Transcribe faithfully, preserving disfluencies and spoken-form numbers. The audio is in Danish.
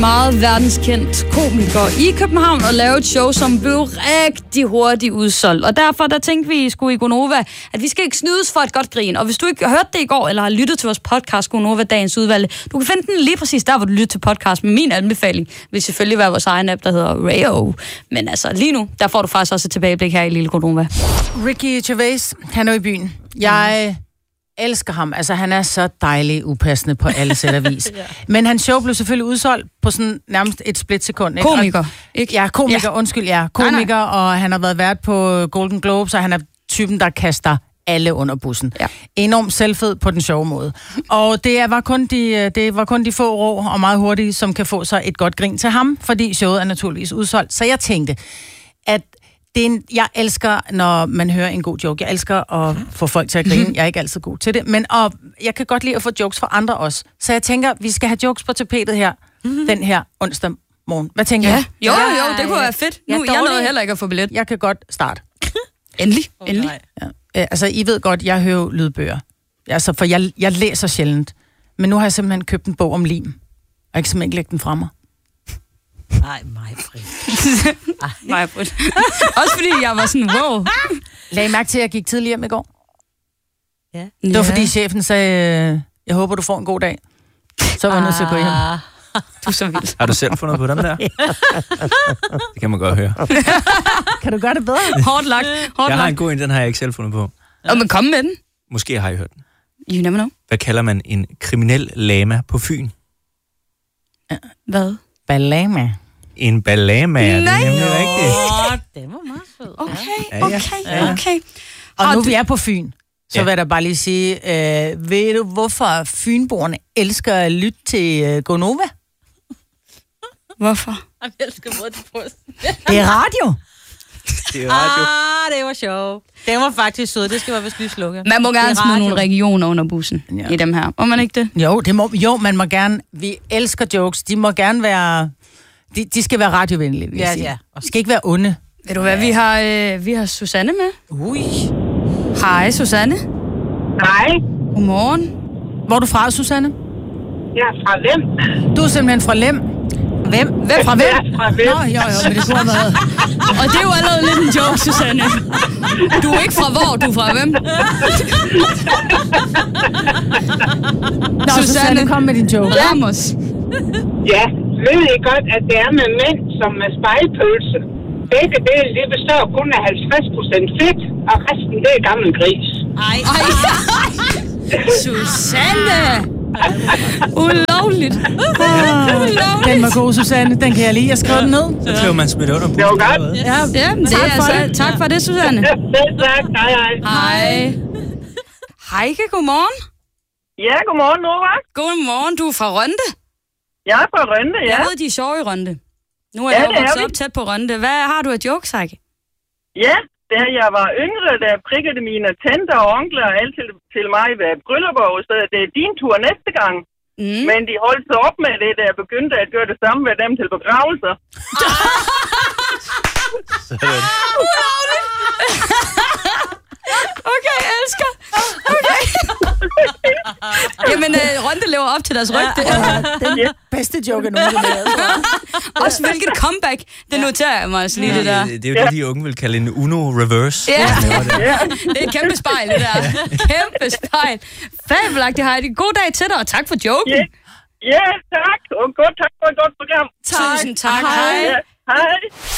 Meget verdenskendt komiker i København og lave et show, som blev rigtig hurtigt udsolgt. Og derfor der tænkte vi sgu i Gonova, at vi skal ikke snydes for et godt grin. Og hvis du ikke har hørt det i går, eller har lyttet til vores podcast Gonova Dagens Udvalg, du kan finde den lige præcis der, hvor du lytter til podcast med min anbefaling. Vil selvfølgelig være vores egen app, der hedder Rayo. Men altså lige nu, der får du faktisk også et tilbageblik her i Lille Gonova. Ricky Gervais, han er i byen. Jeg elsker ham. Altså, han er så dejlig upassende på alle sæt og vis. Ja. Men hans show blev selvfølgelig udsolgt på sådan nærmest et splitsekund. Ikke? Komiker, ikke? Ja, komiker, ja. undskyld, ja. Komiker, nej, nej. Og han har været vært på Golden Globes, og han er typen, der kaster alle under bussen. Ja. Enormt selvfed på den sjove måde. Og det var kun de, det var kun de få rå og meget hurtige, som kan få sig et godt grin til ham, fordi showet er naturligvis udsolgt. Så jeg tænkte, at det er en, jeg elsker, når man hører en god joke. Jeg elsker at få folk til at grine. Jeg er ikke altid god til det. Men og, jeg kan godt lide at få jokes fra andre også. Så jeg tænker, vi skal have jokes på tapetet her, mm-hmm. den her onsdag morgen. Hvad tænker ja. jeg? Jo, jo, det kunne være fedt. Nu, jeg, jeg nåede heller ikke at få billet. Jeg kan godt starte. Endelig, okay. endelig. Ja. Altså, I ved godt, jeg hører lydbøger. Altså, for jeg, jeg læser sjældent. Men nu har jeg simpelthen købt en bog om lim. Og jeg kan simpelthen ikke lægge den fra mig. Nej, Maj-Brit. Maj-Brit. Også fordi jeg var sådan, wow. Lagde I mærke til, at jeg gik tidligere hjem i går? Ja. Det var fordi chefen sagde, jeg håber, du får en god dag. Så var jeg nødt til at gå hjem. Du er så vild. Har du selv fundet på dem der? Det kan man godt høre. Kan du gøre det bedre? Hårdt lagt. Hårdt jeg har lagt. en god en, den har jeg ikke selv fundet på. Og men kom med den. Måske har I hørt den. You never know. Hvad kalder man en kriminel lama på Fyn? Hvad? Balama. En balama, det er nemlig rigtigt. Åh, det var meget sødt. Okay, okay, okay. Og nu vi er på Fyn, så ja. vil jeg da bare lige sige, øh, ved du, hvorfor fynboerne elsker at lytte til øh, Gonova? Hvorfor? Jeg elsker måde, du prøver. Det er radio. Det er radio. Ah, det var sjovt. Det var faktisk sød. Det skal være, hvis vi slukker. Man må gerne smide nogle regioner under bussen ja. i dem her. Må man ikke det? Jo, det må, jo, man må gerne. Vi elsker jokes. De må gerne være... De, de skal være radiovenlige, vil jeg ja, sige. Ja. De skal ikke være onde. Ved du hvad, vi har, øh, vi har Susanne med. Ui. Hej, Susanne. Hej. Godmorgen. Hvor er du fra, Susanne? Jeg er fra Lem. Du er simpelthen fra Lem. Hvem? Hvem fra hvem? Jeg er fra Lem. Nå, jo, jo, men det kunne have været. Og det er jo allerede lidt en joke, Susanne. Du er ikke fra hvor, du er fra hvem? Nå, Susanne, Susanne, kom med din joke. Ramos. Ja, ved I godt, at det er med mænd som med spejepølse. Begge dele, det består kun af halvtreds procent fedt, og resten, det er gammel gris. Ej. Ej. Susanne! Ulovligt. Ulovligt. Den var god, Susanne. Den kan jeg lige. Jeg skrev den ned. Så blev man smidt under Det var godt. Ja, ja det er altså. Det. Tak for det, Susanne. Selv tak. Hej, hej. Hej. Heike, godmorgen. Ja, godmorgen, Nora. Godmorgen, du er fra Rønde. Jeg er fra Rønde, ja. Jeg ved, de er sjove i Rønde. Nu er ja, jeg jo vokset er op tæt på Rønde. Hvad har du af jokes, Heike? Ja, da jeg var yngre, der prikkede mine tanter og onkler og alt til, til mig ved bryllupper, så det er din tur næste gang. Mm. Men de holdt sig op med det, da jeg begyndte at gøre det samme med dem til begravelser. Sådan. Okay, jeg elsker. Okay. Jamen, øh, Rønde lever op til deres rygte. Ja, ja. Den ja. bedste joke er nogen, også hvilket comeback. Det noterer jeg mig altså lige, ja, det der. Det, det er jo ja. det, de unge vil kalde en Uno reverse. Ja. Det. Ja. Det er et kæmpe spejl, det der. Kæmpe spejl. Fabelagtigt, Heidi. God dag til dig, og tak for joken. Ja, ja tak. Og godt, tak for et godt program. Tak. Tusind tak. Hej. Hej. Ja. Hej.